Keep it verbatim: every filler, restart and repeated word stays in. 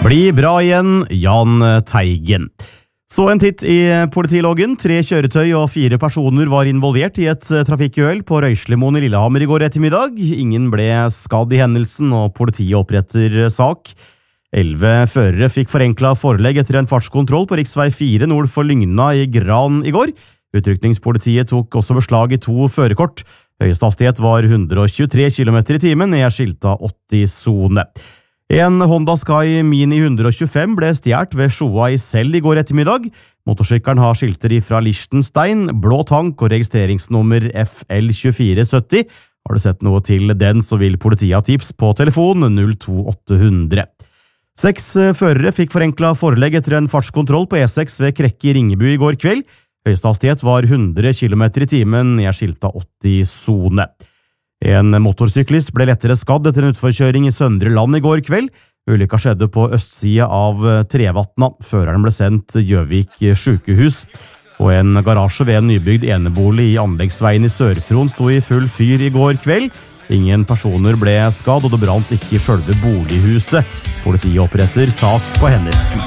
Bli bra igjen, Jan Teigen. Så en titt i politiloggen. Tre kjøretøy og fire personer var involvert i et trafikkuhell på Røyslemoen i Lillehammer i går ettermiddag. Ingen ble skadd i hendelsen, og politiet oppretter sak. Elleve førere fikk forenklet forelegg etter en fartskontroll på riksvei fire nord for Lygna i Gran i går. Utrykningspolitiet tok også beslag i to førerkort. Høyeste hastighet var hundre og tjuetre kilometer i timen i skilta åtti-sone. En Honda Sky Mini hundre og tjuefem ble stjert ved Sjoa i Sel i går ettermiddag. Motorsykkelen har skilter ifra Liechtenstein, blå tank og registreringsnummer F L tjuefire sytti. Har du sett noe til den, så vil politiet ha tips på telefon null to åtte hundre. Seks førere fikk forenklet forelegg etter en fartskontroll på E seks ved Krekke i Ringebu i går kveld. Høyeste hastighet var hundre kilometer i timen i skilta åtti-sone. En motorsyklist ble lettere skadd etter en utforkjøring i Søndre Land i går kveld. Ulykka skjedde på østsida av Trevatna. Føreren ble sendt Gjøvik sykehus. Og en garasje ved en nybygd enebolig i Anleggsveien i Sør-Fron sto i full fyr i går kveld. Ingen personer ble skadd, og det brant ikke i selve bolighuset. Politiet oppretter sak på hendelsen.